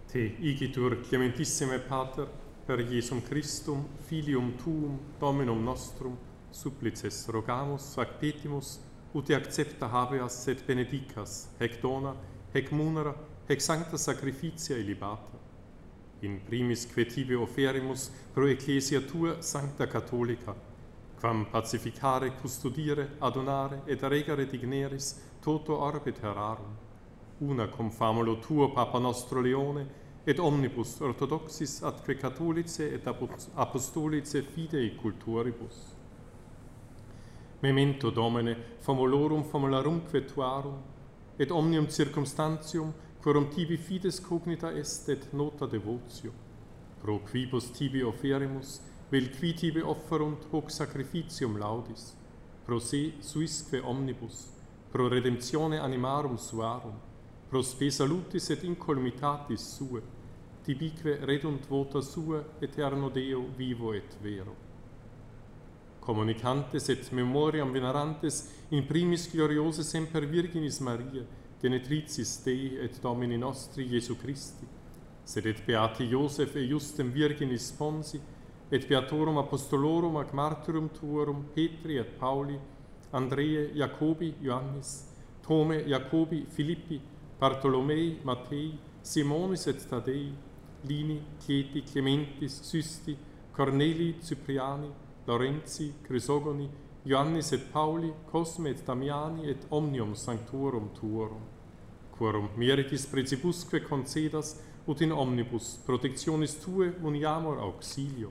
Te igitur clementissime Pater, per Iesum Christum, filium tuum, Dominum nostrum, supplices rogamus, ac petimus, ut accepta habeas et benedicas, hec dona, hec munera, hec sancta sacrificia illibata. In primis que tibi oferimus pro ecclesia tua sancta catholica, quam pacificare, custodire, adonare et regare digneris toto orbe terrarum, una cum famulo tuo Papa nostro Leone, et omnibus orthodoxis atque catholice et apostolice fidei culturibus. Memento Domine, famulorum famularumque tuarum, et omnium circumstantium, quorum tibi fides cognita est et nota devotio, pro quibus tibi oferimus, vel qui tibi offerunt hoc sacrificium laudis, pro se suisque omnibus, pro redemptione animarum suarum, pro spe salutis et incolumitatis sue, tibique redunt vota sua, eterno Deo vivo et vero. Communicantes et memoriam venerantes in primis gloriose semper Virginis Maria, genetricis Dei et Domini nostri Iesu Christi, sed et beati Iosef et Justem Virginis Sponsi, et beatorum apostolorum ac martyrum tuorum Petri et Pauli, Andreae, Jacobi, Ioannis, Tome, Jacobi, Philippi, Bartolomei, Mattei, Simonis et Tadei, Lini, Chieti, Clementis, Systi, Corneli, Cypriani, Laurenzi, Crisogoni, Ioannis et Pauli, Cosme et Damiani et omnium sanctorum tuorum, quorum meritis principusque concedas, ut in omnibus protectionis tue muniamur auxilio.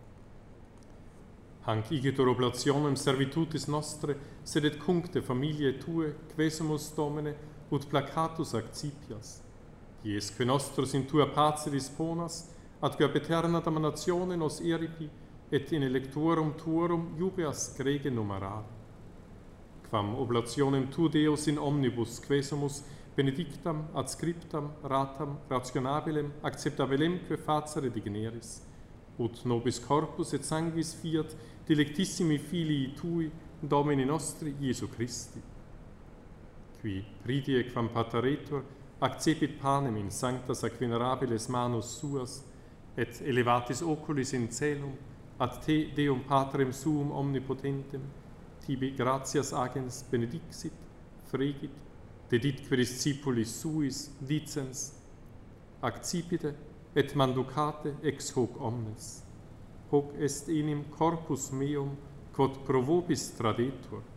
Hanc igitur oblationem servitutis nostre, sed et cuncte familiae tue, quesumus Domine, ut placatus accipias, iesque nostros in tua pace disponas, atque ab aeterna damnatione nos eripi, et in electorum tuorum jubeas grege numerare. Quam oblationem tu Deus in omnibus quesumus benedictam, adscriptam, ratam, rationabilem, acceptabilemque facere digneris, ut nobis corpus et sanguis fiat dilectissimi filii tui, Domini nostri Iesu Christi. Qui pridie quam pataretur, accepit panem in sanctas ac venerabiles manus suas, et elevatis oculis in celum, ad te Deum Patrem suum omnipotentem, tibi gratias agens benedixit, fregit, deditque discipulis suis dicens, accipite et manducate ex hoc omnes. Hoc est enim corpus meum, quod pro vobis tradetur.